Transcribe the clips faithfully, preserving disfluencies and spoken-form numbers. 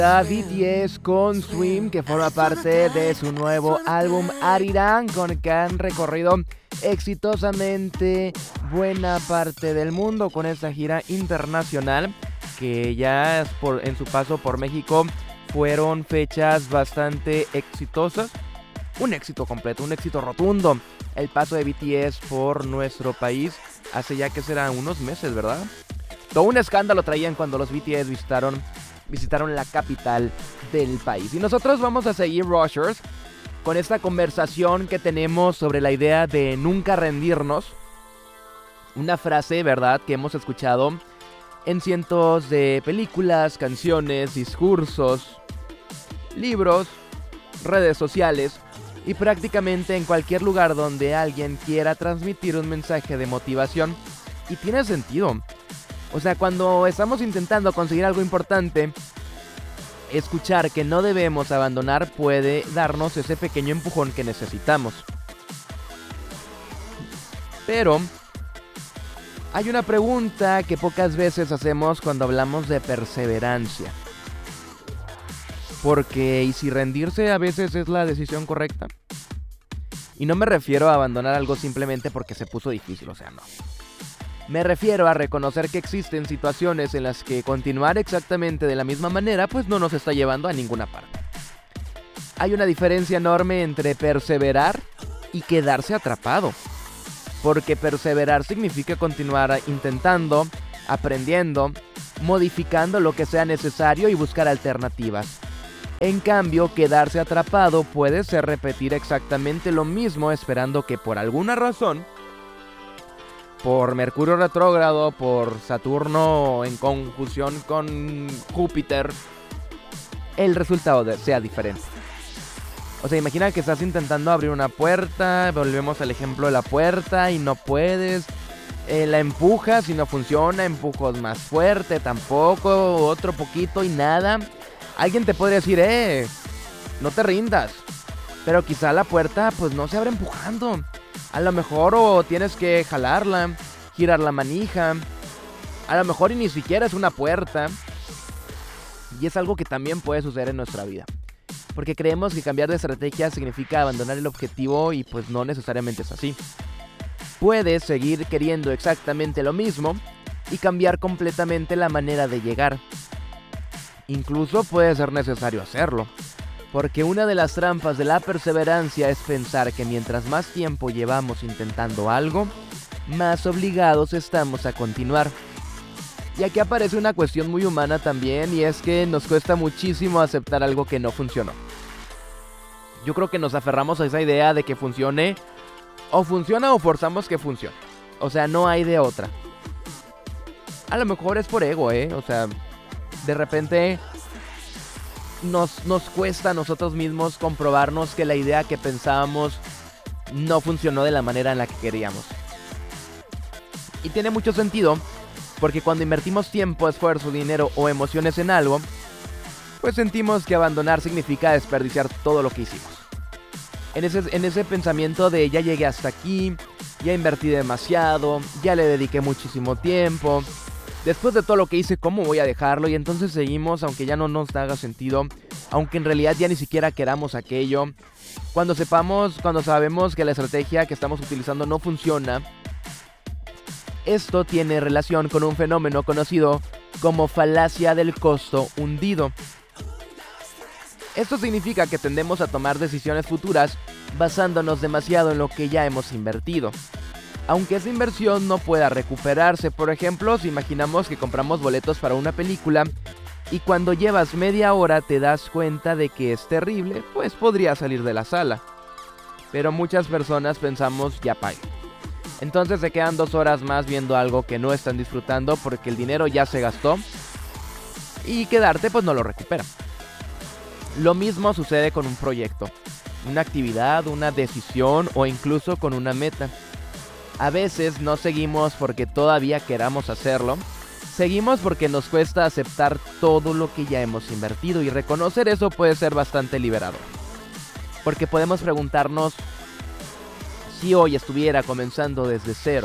A B T S con Swim, que forma parte de su nuevo álbum Arirang, con el que han recorrido exitosamente buena parte del mundo con esta gira internacional, que ya por, en su paso por México fueron fechas bastante exitosas. Un éxito completo, un éxito rotundo. El paso de B T S por nuestro país hace ya que serán unos meses, ¿verdad? Todo un escándalo traían cuando los B T S visitaron visitaron la capital del país. Y nosotros vamos a seguir, Rushers, con esta conversación que tenemos sobre la idea de nunca rendirnos. Una frase, ¿verdad?, que hemos escuchado en cientos de películas, canciones, discursos, libros, redes sociales y prácticamente en cualquier lugar donde alguien quiera transmitir un mensaje de motivación. Y tiene sentido. O sea, cuando estamos intentando conseguir algo importante, escuchar que no debemos abandonar puede darnos ese pequeño empujón que necesitamos. Pero hay una pregunta que pocas veces hacemos cuando hablamos de perseverancia. Porque, ¿y si rendirse a veces es la decisión correcta? Y no me refiero a abandonar algo simplemente porque se puso difícil, o sea, no. Me refiero a reconocer que existen situaciones en las que continuar exactamente de la misma manera pues no nos está llevando a ninguna parte. Hay una diferencia enorme entre perseverar y quedarse atrapado. Porque perseverar significa continuar intentando, aprendiendo, modificando lo que sea necesario y buscar alternativas. En cambio, quedarse atrapado puede ser repetir exactamente lo mismo esperando que por alguna razón, por Mercurio retrógrado, por Saturno en conjunción con Júpiter, el resultado de, sea diferente. O sea, imagina que estás intentando abrir una puerta, volvemos al ejemplo de la puerta y no puedes, eh, la empujas y no funciona, empujas más fuerte, tampoco, otro poquito y nada. Alguien te podría decir, eh, no te rindas, pero quizá la puerta pues no se abre empujando. A lo mejor o tienes que jalarla, girar la manija. A lo mejor y ni siquiera es una puerta. Y es algo que también puede suceder en nuestra vida. Porque creemos que cambiar de estrategia significa abandonar el objetivo y pues no necesariamente es así. Puedes seguir queriendo exactamente lo mismo y cambiar completamente la manera de llegar. Incluso puede ser necesario hacerlo. Porque una de las trampas de la perseverancia es pensar que mientras más tiempo llevamos intentando algo, más obligados estamos a continuar. Y aquí aparece una cuestión muy humana también, y es que nos cuesta muchísimo aceptar algo que no funcionó. Yo creo que nos aferramos a esa idea de que funcione, o funciona o forzamos que funcione. O sea, no hay de otra. A lo mejor es por ego, ¿eh? O sea, de repente Nos, nos cuesta a nosotros mismos comprobarnos que la idea que pensábamos no funcionó de la manera en la que queríamos. Y tiene mucho sentido, porque cuando invertimos tiempo, esfuerzo, dinero o emociones en algo, pues sentimos que abandonar significa desperdiciar todo lo que hicimos. En ese, en ese pensamiento de ya llegué hasta aquí, ya invertí demasiado, ya le dediqué muchísimo tiempo. Después de todo lo que hice, ¿cómo voy a dejarlo? Y entonces seguimos, aunque ya no nos haga sentido, aunque en realidad ya ni siquiera queramos aquello. Cuando sepamos, cuando sabemos que la estrategia que estamos utilizando no funciona, esto tiene relación con un fenómeno conocido como falacia del costo hundido. Esto significa que tendemos a tomar decisiones futuras basándonos demasiado en lo que ya hemos invertido. Aunque esa inversión no pueda recuperarse. Por ejemplo, si imaginamos que compramos boletos para una película y cuando llevas media hora te das cuenta de que es terrible, pues podría salir de la sala. Pero muchas personas pensamos, ya pagué. Entonces se quedan dos horas más viendo algo que no están disfrutando porque el dinero ya se gastó y quedarte pues no lo recupera. Lo mismo sucede con un proyecto, una actividad, una decisión o incluso con una meta. A veces no seguimos porque todavía queramos hacerlo, seguimos porque nos cuesta aceptar todo lo que ya hemos invertido, y reconocer eso puede ser bastante liberador. Porque podemos preguntarnos, si hoy estuviera comenzando desde cero,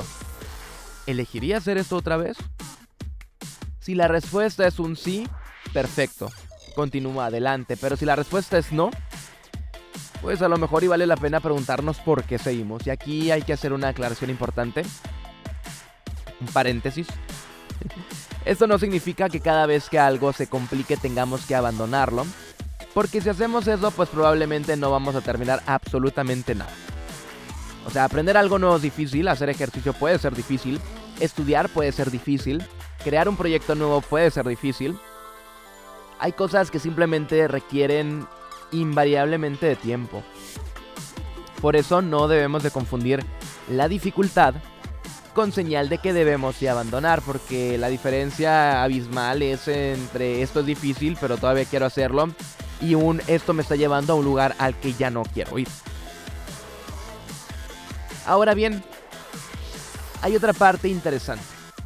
¿elegiría hacer esto otra vez? Si la respuesta es un sí, perfecto. continúa adelante. Pero si la respuesta es no, pues a lo mejor y vale la pena preguntarnos por qué seguimos. Y aquí hay que hacer una aclaración importante. Un paréntesis. Esto no significa que cada vez que algo se complique tengamos que abandonarlo, porque si hacemos eso, pues probablemente no vamos a terminar absolutamente nada. O sea, aprender algo nuevo es difícil, hacer ejercicio puede ser difícil, estudiar puede ser difícil, crear un proyecto nuevo puede ser difícil. Hay cosas que simplemente requieren invariablemente de tiempo. Por eso no debemos de confundir la dificultad con señal de que debemos de abandonar, porque la diferencia abismal es entre esto es difícil pero todavía quiero hacerlo y un esto me está llevando a un lugar al que ya no quiero ir. Ahora bien, hay otra parte interesante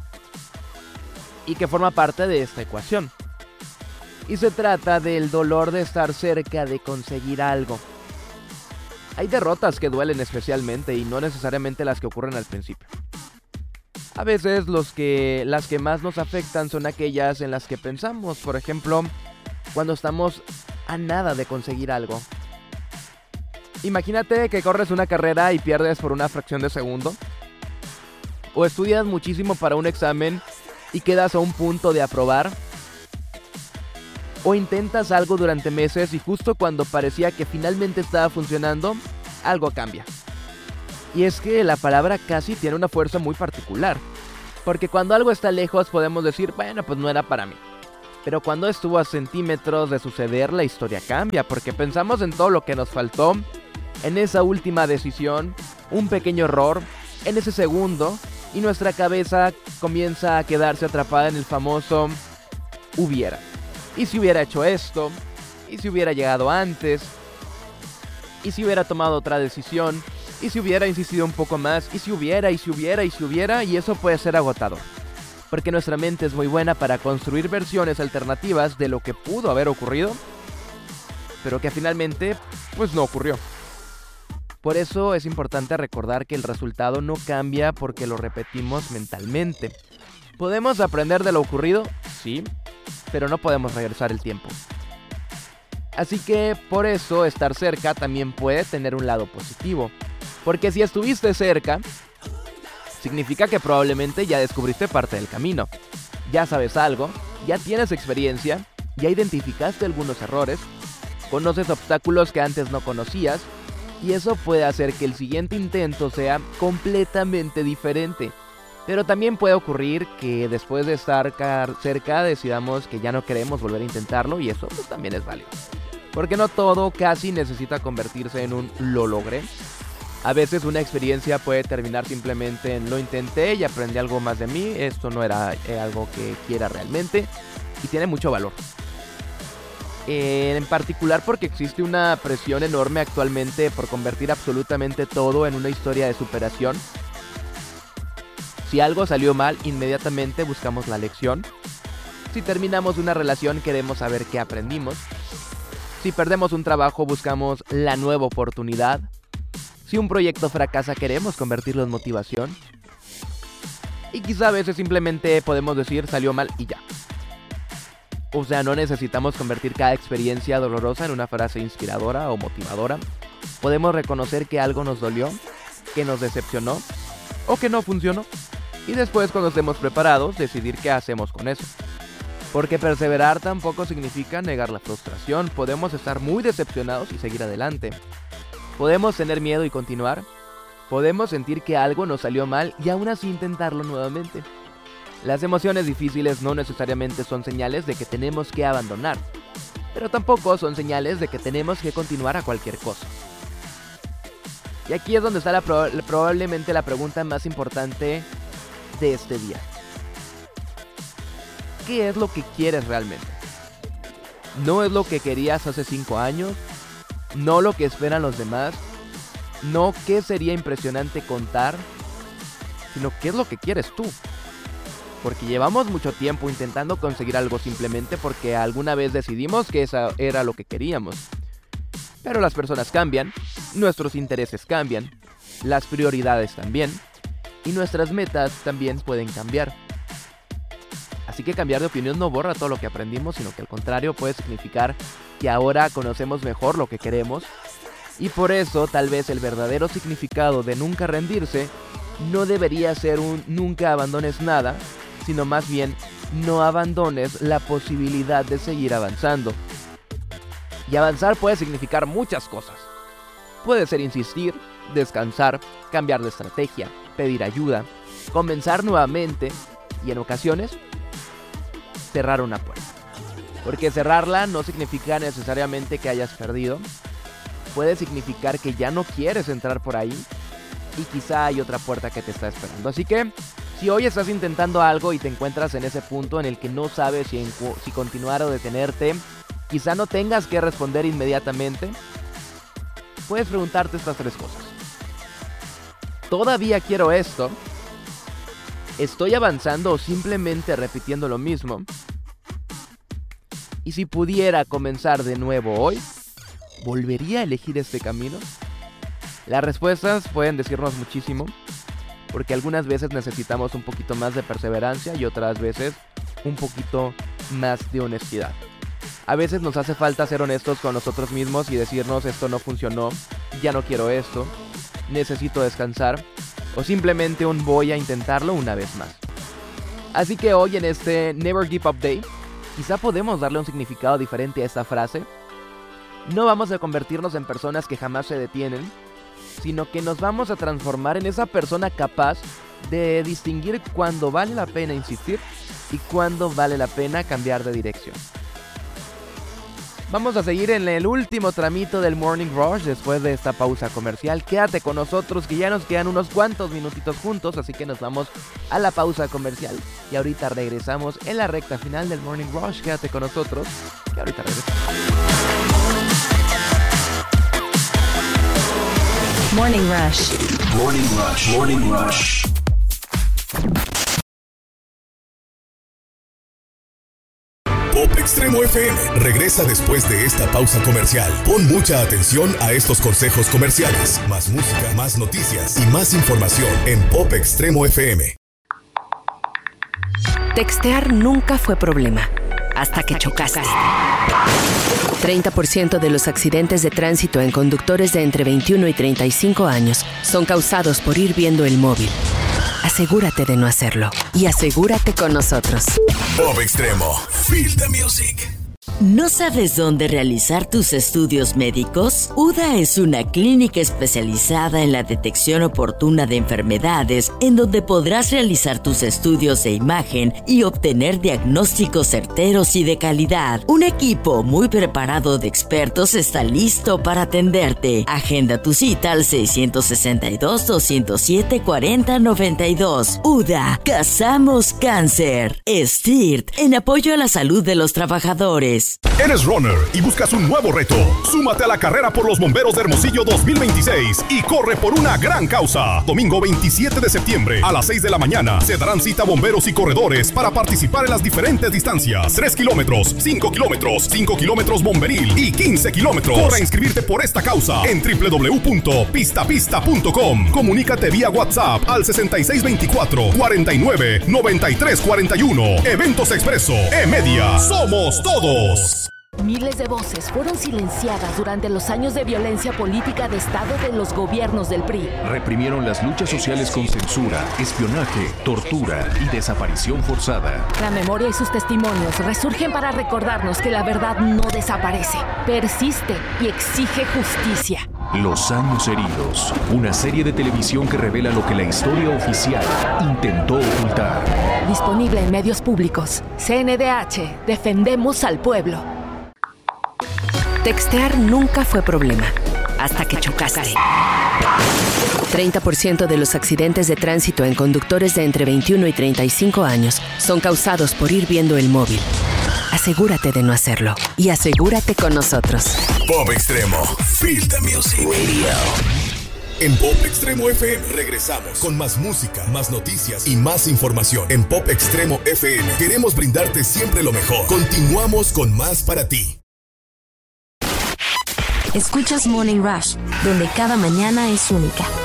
y que forma parte de esta ecuación, y se trata del dolor de estar cerca de conseguir algo. Hay derrotas que duelen especialmente y no necesariamente las que ocurren al principio. A veces los que, las que más nos afectan son aquellas en las que pensamos, por ejemplo, cuando estamos a nada de conseguir algo. Imagínate que corres una carrera y pierdes por una fracción de segundo. O estudias muchísimo para un examen y quedas a un punto de aprobar. O intentas algo durante meses y justo cuando parecía que finalmente estaba funcionando, algo cambia. Y es que la palabra casi tiene una fuerza muy particular, porque cuando algo está lejos podemos decir, bueno, pues no era para mí. Pero cuando estuvo a centímetros de suceder, la historia cambia, porque pensamos en todo lo que nos faltó, en esa última decisión, un pequeño error, en ese segundo, y nuestra cabeza comienza a quedarse atrapada en el famoso hubiera. ¿Y si hubiera hecho esto? ¿Y si hubiera llegado antes? ¿Y si hubiera tomado otra decisión? ¿Y si hubiera insistido un poco más? ¿Y si hubiera? ¿Y si hubiera? ¿Y si hubiera? Y eso puede ser agotador, porque nuestra mente es muy buena para construir versiones alternativas de lo que pudo haber ocurrido, pero que finalmente, pues no ocurrió. Por eso es importante recordar que el resultado no cambia porque lo repetimos mentalmente. ¿Podemos aprender de lo ocurrido? Sí, pero no podemos regresar el tiempo. Así que por eso estar cerca también puede tener un lado positivo. Porque si estuviste cerca, significa que probablemente ya descubriste parte del camino. Ya sabes algo, ya tienes experiencia, ya identificaste algunos errores, conoces obstáculos que antes no conocías, y eso puede hacer que el siguiente intento sea completamente diferente. Pero también puede ocurrir que después de estar cerca decidamos que ya no queremos volver a intentarlo, y eso pues también es válido. Porque no todo casi necesita convertirse en un lo logré. A veces una experiencia puede terminar simplemente en lo intenté y aprendí algo más de mí, esto no era eh, algo que quiera realmente, y tiene mucho valor. Eh, en particular porque existe una presión enorme actualmente por convertir absolutamente todo en una historia de superación. Si algo salió mal, inmediatamente buscamos la lección. Si terminamos una relación, queremos saber qué aprendimos. Si perdemos un trabajo, buscamos la nueva oportunidad. Si un proyecto fracasa, queremos convertirlo en motivación. Y quizá a veces simplemente podemos decir salió mal y ya. O sea, no necesitamos convertir cada experiencia dolorosa en una frase inspiradora o motivadora. Podemos reconocer que algo nos dolió, que nos decepcionó o que no funcionó. Y después, cuando estemos preparados, decidir qué hacemos con eso. Porque perseverar tampoco significa negar la frustración. Podemos estar muy decepcionados y seguir adelante. Podemos tener miedo y continuar. Podemos sentir que algo nos salió mal y aún así intentarlo nuevamente. Las emociones difíciles no necesariamente son señales de que tenemos que abandonar, pero tampoco son señales de que tenemos que continuar a cualquier cosa. Y aquí es donde está la pro- probablemente la pregunta más importante de este día. ¿Qué es lo que quieres realmente? No es lo que querías hace cinco años, no lo que esperan los demás, no qué sería impresionante contar, sino qué es lo que quieres tú. Porque llevamos mucho tiempo intentando conseguir algo simplemente porque alguna vez decidimos que eso era lo que queríamos. Pero las personas cambian, nuestros intereses cambian, las prioridades también, y nuestras metas también pueden cambiar. Así que cambiar de opinión no borra todo lo que aprendimos, sino que al contrario puede significar que ahora conocemos mejor lo que queremos. Y por eso tal vez el verdadero significado de nunca rendirse no debería ser un nunca abandones nada, sino más bien no abandones la posibilidad de seguir avanzando. Y avanzar puede significar muchas cosas. Puede ser insistir, descansar, cambiar de estrategia, pedir ayuda, comenzar nuevamente y en ocasiones cerrar una puerta. Porque cerrarla no significa necesariamente que hayas perdido. Puede significar que ya no quieres entrar por ahí y quizá hay otra puerta que te está esperando. Así que si hoy estás intentando algo y te encuentras en ese punto en el que no sabes si, si continuar o detenerte, quizá no tengas que responder inmediatamente. Puedes preguntarte estas tres cosas. ¿Todavía quiero esto? ¿Estoy avanzando o simplemente repitiendo lo mismo? Y si pudiera comenzar de nuevo hoy, ¿volvería a elegir este camino? Las respuestas pueden decirnos muchísimo, porque algunas veces necesitamos un poquito más de perseverancia y otras veces un poquito más de honestidad. A veces nos hace falta ser honestos con nosotros mismos y decirnos esto no funcionó, ya no quiero esto, necesito descansar, o simplemente un voy a intentarlo una vez más. Así que hoy en este Never Give Up Day, quizá podemos darle un significado diferente a esta frase. No vamos a convertirnos en personas que jamás se detienen, sino que nos vamos a transformar en esa persona capaz de distinguir cuándo vale la pena insistir y cuándo vale la pena cambiar de dirección. Vamos a seguir en el último tramito del Morning Rush después de esta pausa comercial. Quédate con nosotros que ya nos quedan unos cuantos minutitos juntos, así que nos vamos a la pausa comercial y ahorita regresamos en la recta final del Morning Rush. Quédate con nosotros que ahorita regresamos. Morning Rush. Morning Rush. Morning Rush. Pop Extremo F M regresa después de esta pausa comercial. Pon mucha atención a estos consejos comerciales. Más música, más noticias y más información en Pop Extremo F M. Textear nunca fue problema, hasta que chocaste. treinta por ciento de los accidentes de tránsito en conductores de entre veintiuno y treinta y cinco años son causados por ir viendo el móvil. Asegúrate de no hacerlo y asegúrate con nosotros. Pop Extremo, feel the music. ¿No sabes dónde realizar tus estudios médicos? U D A es una clínica especializada en la detección oportuna de enfermedades, en donde podrás realizar tus estudios de imagen y obtener diagnósticos certeros y de calidad. Un equipo muy preparado de expertos está listo para atenderte. Agenda tu cita al seiscientos sesenta y dos, doscientos siete, cuarenta, noventa y dos. U D A, cazamos cáncer. S T I R T, en apoyo a la salud de los trabajadores. Eres runner y buscas un nuevo reto. Súmate a la carrera por los bomberos de Hermosillo dos mil veintiséis y corre por una gran causa. Domingo veintisiete de septiembre a las seis de la mañana se darán cita bomberos y corredores para participar en las diferentes distancias: tres kilómetros, cinco kilómetros, cinco kilómetros bomberil y quince kilómetros. Corre a inscribirte por esta causa en doble u doble u doble u punto pista pista punto com. Comunícate vía WhatsApp al sesenta y seis veinticuatro, cuarenta y nueve, noventa y tres cuarenta y uno. Eventos Expreso, E-Media, somos todos. Miles de voces fueron silenciadas durante los años de violencia política de Estado de los gobiernos del P R I. Reprimieron las luchas sociales con censura, espionaje, tortura y desaparición forzada. La memoria y sus testimonios resurgen para recordarnos que la verdad no desaparece, persiste y exige justicia. Los años heridos, una serie de televisión que revela lo que la historia oficial intentó ocultar. Disponible en medios públicos. C N D H, defendemos al pueblo. Textear nunca fue problema, hasta que chocaste. treinta por ciento de los accidentes de tránsito en conductores de entre veintiuno y treinta y cinco años son causados por ir viendo el móvil. Asegúrate de no hacerlo y asegúrate con nosotros. Pop Extremo, feel the music radio. En Pop Extremo F M regresamos con más música, más noticias y más información. En Pop Extremo F M queremos brindarte siempre lo mejor. Continuamos con más para ti. Escuchas Morning Rush, donde cada mañana es única.